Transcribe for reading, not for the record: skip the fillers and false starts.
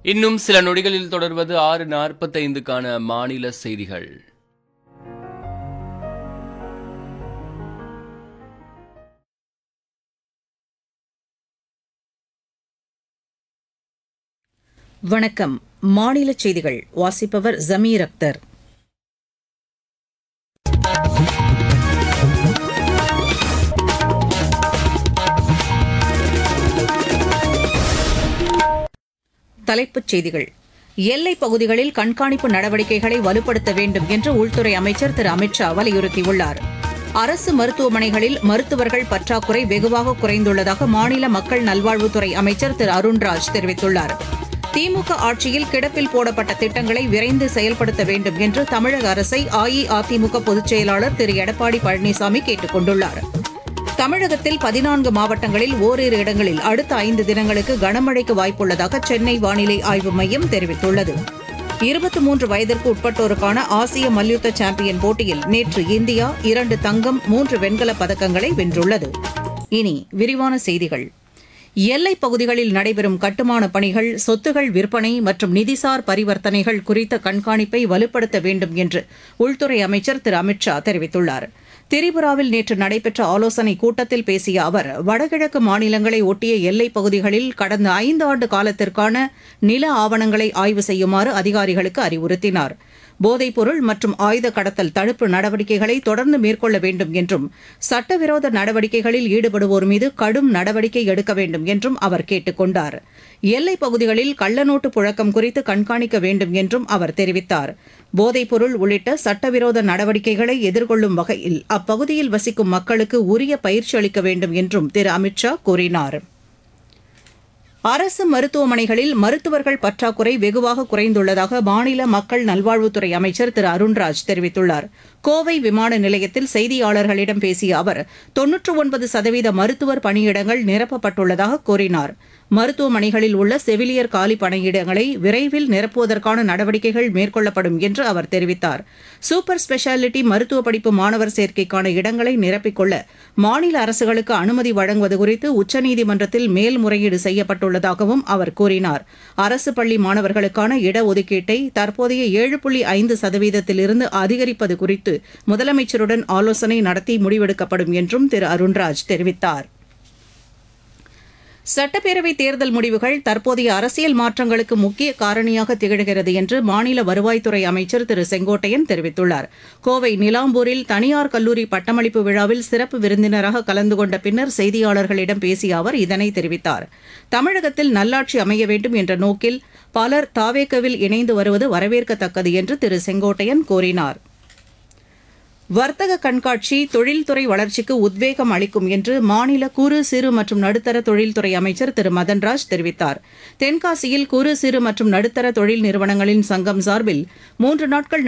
இன்னும் சில நொடிகளில் தொடர்வது 6:45க்கான மாநில செய்திகள். வணக்கம். மாநில செய்திகள் வாசிப்பவர் ஜமீர் அக்தர். தலைப்புச் செய்திகள். எல்லைப் பகுதிகளில் கண்காணிப்பு நடவடிக்கைகளை வலுப்படுத்த வேண்டும் என்று உள்துறை அமைச்சர் திரு அமித் ஷா வலியுறுத்தியுள்ளார். அரசு மருத்துவமனைகளில் மருத்துவர்கள் பற்றாக்குறை வெகுவாக குறைந்துள்ளதாக மாநில மக்கள் நல்வாழ்வுத்துறை அமைச்சர் திரு அருண்ராஜ் தெரிவித்துள்ளார். திமுக ஆட்சியில் கிடப்பில் போடப்பட்ட திட்டங்களை விரைந்து செயல்படுத்த வேண்டும் என்று தமிழக அரசை அஇஅதிமுக பொதுச் செயலாளர் திரு எடப்பாடி பழனிசாமி கேட்டுக் கொண்டுள்ளார். தமிழகத்தில் 14 மாவட்டங்களில் ஓரிரு இடங்களில் அடுத்த 5 தினங்களுக்கு கனமழைக்கு வாய்ப்புள்ளதாக சென்னை வானிலை ஆய்வு மையம் தெரிவித்துள்ளது. 23 வயதிற்கு உட்பட்டோருக்கான ஆசிய மல்யுத்த சாம்பியன் போட்டியில் நேற்று இந்தியா 2 தங்கம் 3 வெண்கலப் பதக்கங்களை வென்றுள்ளது. இனி விரிவான செய்திகள். எல்லைப் பகுதிகளில் நடைபெறும் கட்டுமான பணிகள், சொத்துகள் விற்பனை மற்றும் நிதிசார் பரிவர்த்தனைகள் குறித்த கண்காணிப்பை வலுப்படுத்த வேண்டும் என்று உள்துறை அமைச்சர் திரு அமித் ஷா தெரிவித்துள்ளார். திரிபுராவில் நேற்று நடைபெற்ற ஆலோசனைக் கூட்டத்தில் பேசிய அவர், வடகிழக்கு மாநிலங்களை ஒட்டிய எல்லைப் பகுதிகளில் கடந்த 5 ஆண்டு காலத்திற்கான நில ஆவணங்களை ஆய்வு செய்யுமாறு அதிகாரிகளுக்கு அறிவுறுத்தினார். போதைப்பொருள் மற்றும் ஆயுத கடத்தல் தடுப்பு நடவடிக்கைகளை தொடர்ந்து மேற்கொள்ள வேண்டும் என்றும், சட்டவிரோத நடவடிக்கைகளில் ஈடுபடுவோர் மீது கடும் நடவடிக்கை எடுக்க வேண்டும் என்றும் அவர் கேட்டுக் கொண்டார். எல்லைப் பகுதிகளில் கள்ளநோட்டு புழக்கம் குறித்து கண்காணிக்க வேண்டும் என்றும் அவர் தெரிவித்தார். போதைப்பொருள் உள்ளிட்ட சட்டவிரோத நடவடிக்கைகளை எதிர்கொள்ளும் வகையில் அப்பகுதியில் வசிக்கும் மக்களுக்கு உரிய பயிற்சி அளிக்க வேண்டும் என்றும் திரு அமித் ஷா கூறினார். அரசு மருத்துவமனைகளில் மருத்துவர்கள் பற்றாக்குறை வெகுவாக குறைந்துள்ளதாக மாநில மக்கள் நல்வாழ்வுத்துறை அமைச்சர் திரு அருண்ராஜ் தெரிவித்துள்ளார். கோவை விமான நிலையத்தில் செய்தியாளர்களிடம் பேசிய அவர், 99% மருத்துவர் பணியிடங்கள் நிரப்பப்பட்டுள்ளதாக கூறினார். மருத்துவமனைகளில் உள்ள செவிலியர் காலி பணியிடங்களை விரைவில் நிரப்புவதற்கான நடவடிக்கைகள் மேற்கொள்ளப்படும் என்று அவர் தெரிவித்தார். சூப்பர் ஸ்பெஷாலிட்டி மருத்துவ படிப்பு மாணவர் சேர்க்கைக்கான இடங்களை நிரப்பிக்கொள்ள மாநில அரசுகளுக்கு அனுமதி வழங்குவது குறித்து உச்சநீதிமன்றத்தில் மேல்முறையீடு செய்யப்பட்டுள்ளதாகவும் அவர் கூறினார். அரசு பள்ளி மாணவர்களுக்கான இடஒதுக்கீட்டை தற்போதைய 7.5%இலிருந்து அதிகரிப்பது குறித்து முதலமைச்சருடன் ஆலோசனை நடத்தி முடிவெடுக்கப்படும் என்றும் திரு அருண்ராஜ் தெரிவித்தார். சட்டப்பேரவைத் தேர்தல் முடிவுகள் தற்போதைய அரசியல் மாற்றங்களுக்கு முக்கிய காரணியாக திகழ்கிறது என்று மாநில வருவாய்த்துறை அமைச்சர் திரு செங்கோட்டையன் தெரிவித்துள்ளார். கோவை நிலாம்பூரில் தனியார் கல்லூரி பட்டமளிப்பு விழாவில் சிறப்பு விருந்தினராக கலந்து கொண்ட பின்னர் செய்தியாளர்களிடம் பேசிய அவர் இதனை தெரிவித்தார். தமிழகத்தில் நல்லாட்சி அமைய வேண்டும் என்ற நோக்கில் பலர் தாவேகவில் இணைந்து வருவது வரவேற்கத்தக்கது என்று திரு செங்கோட்டையன் கூறினார். வர்த்தக கண்காட்சி தொழில்துறை வளர்ச்சிக்கு உத்வேகம் அளிக்கும் என்று மாநில குறு சிறு மற்றும் நடுத்தர தொழில்துறை அமைச்சர் திரு மதன்ராஜ் தெரிவித்தார். தென்காசியில் குறு சிறு மற்றும் நடுத்தர தொழில் நிறுவனங்களின் சங்கம் சார்பில் 3 நாட்கள்